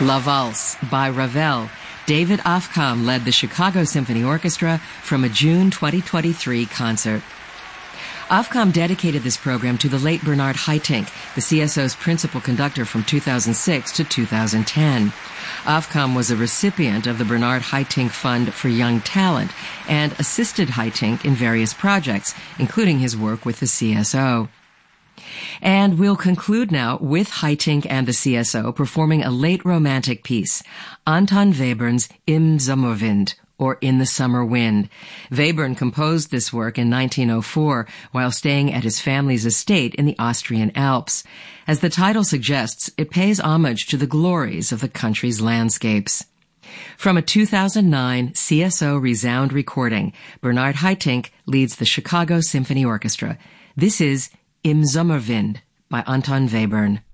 La Valse by Ravel. David Aufkamp led the Chicago Symphony Orchestra from a June 2023 concert. Aufkamp dedicated this program to the late Bernard Haitink, the CSO's principal conductor from 2006 to 2010. Aufkamp was a recipient of the Bernard Haitink Fund for Young Talent and assisted Haitink in various projects, including his work with the CSO. And we'll conclude now with Haitink and the CSO performing a late romantic piece, Anton Webern's Im Sommerwind, or In the Summer Wind. Webern composed this work in 1904 while staying at his family's estate in the Austrian Alps. As the title suggests, it pays homage to the glories of the country's landscapes. From a 2009 CSO Resound recording, Bernard Haitink leads the Chicago Symphony Orchestra. This is Im Sommerwind by Anton Webern.